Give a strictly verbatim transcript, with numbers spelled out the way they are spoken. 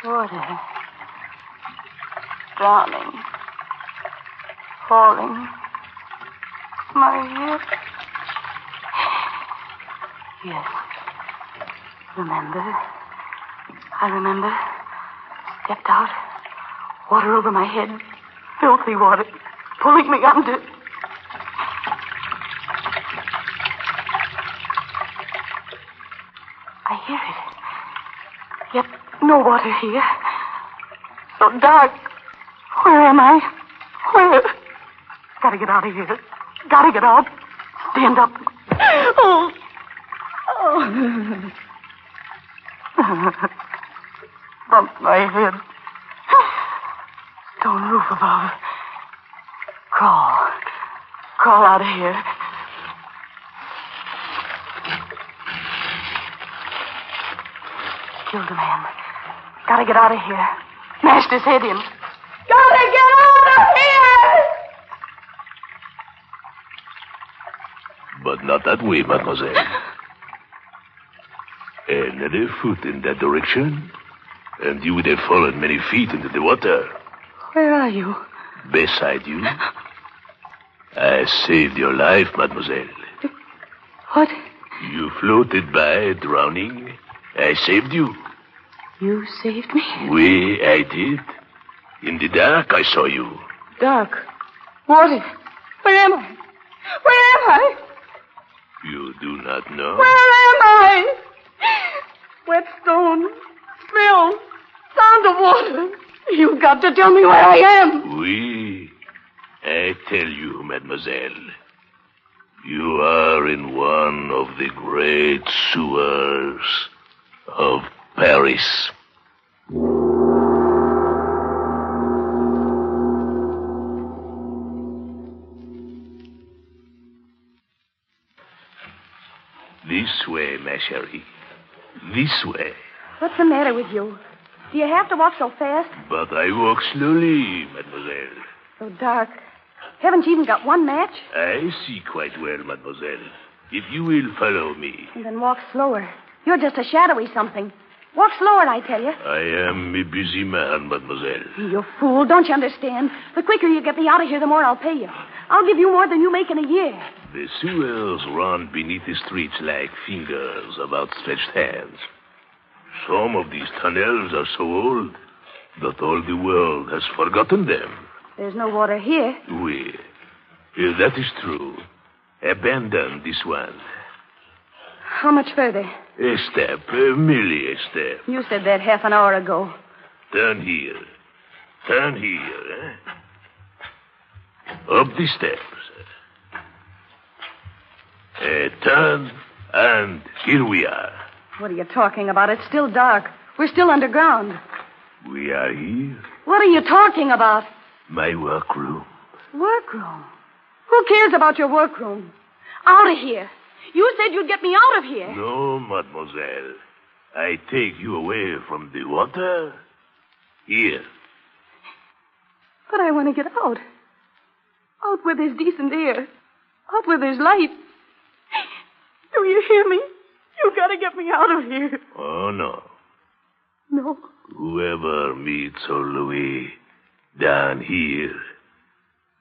Water. Drowning. Falling. My head. Yes. Remember. I remember. Stepped out. Water over my head. Filthy water. Pulling me under. I hear it. Yet no water here. So dark. Where am I? Where? Gotta get out of here. Gotta get out. Stand up. Oh. Oh. Bumped my head. Stone roof above. Crawl. Crawl out of here. Killed a man. Gotta get out of here. Smashed his head in. Gotta get out of here! But not that way, mademoiselle. Another foot in that direction, and you would have fallen many feet into the water. Where are you? Beside you. I saved your life, mademoiselle. What? You floated by, drowning. I saved you. You saved me? Oui, I did. In the dark, I saw you. Dark. Water. Where am I? Where am I? You do not know? Where am I? Wet stone. Smell. Sound of water. You've got to tell me where I am. Oui. I tell you, mademoiselle. You are in one of the great sewers of Paris. This way, ma chérie. This way. What's the matter with you? Do you have to walk so fast? But I walk slowly, mademoiselle. So dark. Haven't you even got one match? I see quite well, mademoiselle. If you will follow me. And then walk slower. You're just a shadowy something. Walk slower, I tell you. I am a busy man, mademoiselle. You fool. Don't you understand? The quicker you get me out of here, the more I'll pay you. I'll give you more than you make in a year. The sewers run beneath the streets like fingers of outstretched hands. Some of these tunnels are so old that all the world has forgotten them. There's no water here. Oui. Uh, that is true. Abandon this one. How much further? A step, uh, merely a step. You said that half an hour ago. Turn here. Turn here, eh? Up the steps. Uh, turn, and here we are. What are you talking about? It's still dark. We're still underground. We are here. What are you talking about? My workroom. Workroom? Who cares about your workroom? Out of here. You said you'd get me out of here. No, mademoiselle. I take you away from the water. Here. But I want to get out. Out where there's decent air. Out where there's light. Do you hear me? You gotta get me out of here. Oh, no. No. Whoever meets old Louis down here